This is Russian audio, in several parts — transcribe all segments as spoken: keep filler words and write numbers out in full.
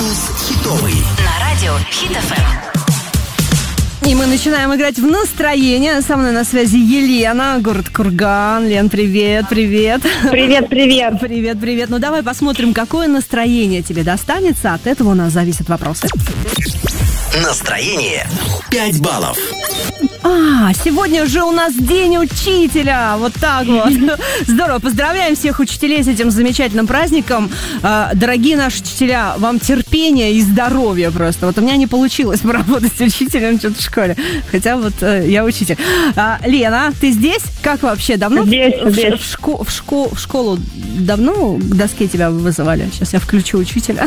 Статус хитовый. На радио Хит эф эм. И мы начинаем играть в настроение. Со мной на связи Елена, город Курган. Лен, привет, привет. Привет, привет. Привет, привет. Ну давай посмотрим, какое настроение тебе достанется. От этого у нас зависят вопросы. Настроение пять баллов. А, сегодня же у нас День учителя. Вот так вот. Здорово. Поздравляем всех учителей с этим замечательным праздником. Дорогие наши учителя, вам терпения и здоровья просто. Вот у меня не получилось поработать учителем что-то в школе. Хотя вот я учитель. А, Лена, ты здесь? Как вообще? Давно? Здесь, в, здесь. В, шко- в, шко- в школу давно к доске тебя вызывали? Сейчас я включу учителя.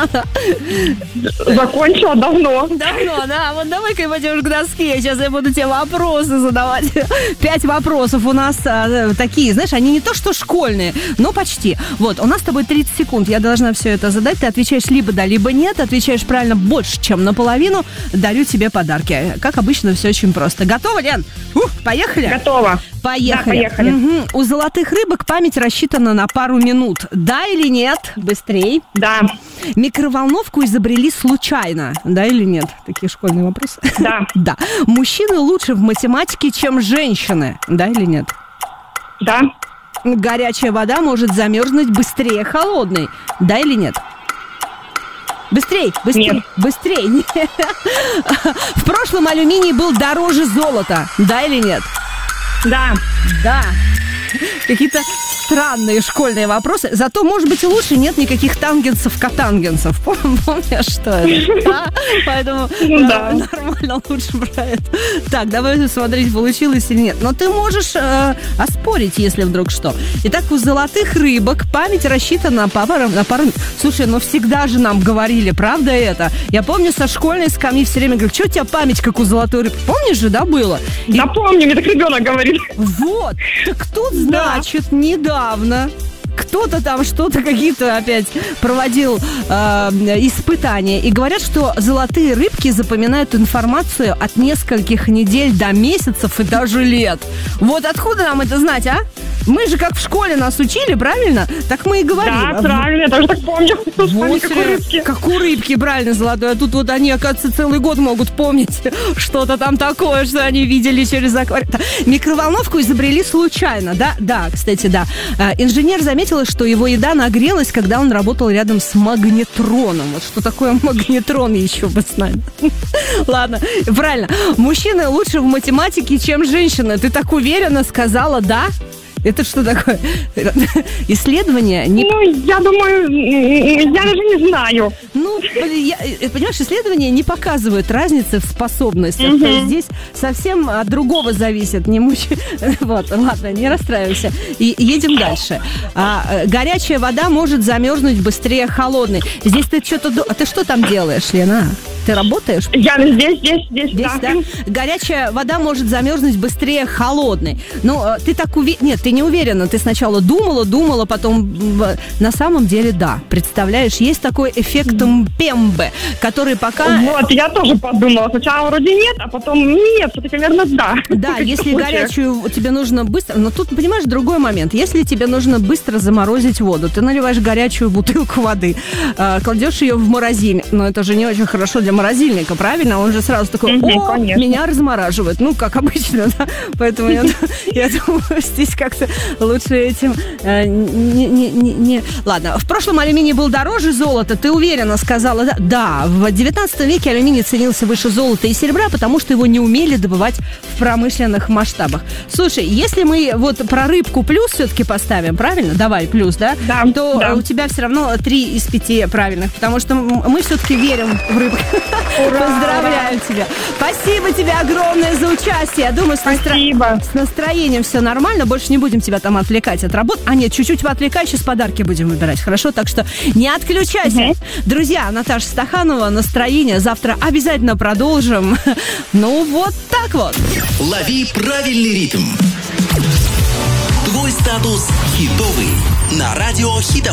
Закончила давно. Давно, да. Вот давай-ка пойдем к доске. Сейчас я буду тебе вопросы задавать. Пять вопросов у нас а, такие, знаешь, они не то что школьные, но почти. Вот, у нас с тобой тридцать секунд. Я должна все это задать. Ты отвечаешь либо да, либо нет. Отвечаешь правильно больше, чем наполовину. Дарю тебе подарки. Как обычно, все очень просто. Готова, Лен? Ух, поехали? Готова. Поехали. Да, поехали. Угу. У золотых рыбок память рассчитана на пару минут. Да или нет? Быстрей. Да. Микроволновку изобрели случайно. Да или нет? Такие школьные вопросы. Да. Да. Мужчины лучше в математике, чем женщины. Да или нет? Да. Горячая вода может замерзнуть быстрее холодной. Да или нет? Быстрей, быстрей, Нет. быстрей. В прошлом алюминий был дороже золота. Да или нет? Да. Да. Какие-то странные школьные вопросы. Зато, может быть, и лучше нет никаких тангенсов-катангенсов. Помнишь, что это? А? Поэтому Да. нормально, лучше про это. Так, давай смотреть, получилось или нет. Но ты можешь э, оспорить, если вдруг что. Итак, у золотых рыбок память рассчитана по парам, на пару... Слушай, ну всегда же нам говорили, правда это? Я помню, со школьной скамьи все время говорю, что у тебя память, как у золотой рыбки? Помнишь же, да, было? И... Да помню, мне так ребенок говорит. Вот. Так тут, значит, недавно кто-то там что-то какие-то опять проводил э, испытания. И говорят, что золотые рыбки запоминают информацию от нескольких недель до месяцев и даже лет. Вот откуда нам это знать, а? Мы же как в школе нас учили, правильно? Так мы и говорим. Да, правильно, я тоже так помню. Вот, Как у рыбки. Как у рыбки, правильно, золотой. А тут вот они, оказывается, целый год могут помнить что-то там такое, что они видели через аквариум. Микроволновку изобрели случайно, да? Да, кстати, да. Инженер заметил, что его еда нагрелась, когда он работал рядом с магнетроном. Вот что такое магнетрон, еще бы знать. Ладно, правильно. Мужчины лучше в математике, чем женщины. Ты так уверенно сказала «да»? Это что такое? Исследование не... Ну, я думаю, я даже не знаю. Ну, я, понимаешь, исследования не показывают разницы в способностях. Угу. То есть здесь совсем от другого зависит. Не муч... Вот, ладно, не расстраивайся. И едем дальше. А, горячая вода может замерзнуть быстрее холодной. Здесь ты что-то... А ты что там делаешь, Лена? Ты работаешь? Я здесь, здесь, здесь, Здесь, да. да? Горячая вода может замерзнуть быстрее холодной. Ну, ты так уверена... Нет, ты не уверена. Ты сначала думала, думала, потом... На самом деле, да. Представляешь, есть такой эффект Мпембе, который пока... Вот, я тоже подумала. Сначала вроде нет, а потом нет. Все-таки, наверное, да. Да, если горячую тебе нужно быстро... Но тут, понимаешь, другой момент. Если тебе нужно быстро заморозить воду, ты наливаешь горячую бутылку воды, кладешь ее в морозильник. Но это же не очень хорошо для морозильника, правильно? Он же сразу такой, Угу, о, конечно. меня размораживает. Ну, как обычно, да? Поэтому я, я думаю, здесь как-то лучше этим э, не, не, не, не... Ладно, в прошлом алюминий был дороже золота, ты уверенно сказала, да? Да, в девятнадцатом веке алюминий ценился выше золота и серебра, потому что его не умели добывать в промышленных масштабах. Слушай, если мы вот про рыбку плюс все-таки поставим, правильно? Давай, плюс, да? Да, То да. у тебя все равно три из пяти правильных, потому что мы все-таки верим в рыбку. Ура! Поздравляю тебя. Спасибо тебе огромное за участие. Я думаю, с, настро... Спасибо. с настроением все нормально. Больше не будем тебя там отвлекать от работы. А нет, чуть-чуть отвлекай, сейчас подарки будем выбирать. Хорошо? Так что не отключайся. Угу. Друзья, Наташа Стаханова, настроение. Завтра обязательно продолжим. Ну, вот так вот. Лови правильный ритм. Твой статус хитовый на радио Хит эф эм.